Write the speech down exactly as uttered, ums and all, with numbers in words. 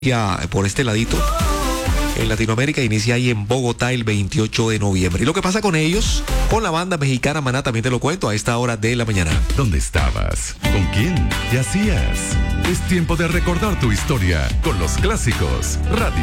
ya por este ladito. En Latinoamérica inicia ahí en Bogotá el veintiocho de noviembre. Y lo que pasa con ellos, con la banda mexicana Maná, también te lo cuento a esta hora de la mañana. ¿Dónde estabas? ¿Con quién? ¿Qué hacías? Es tiempo de recordar tu historia con los clásicos Radio.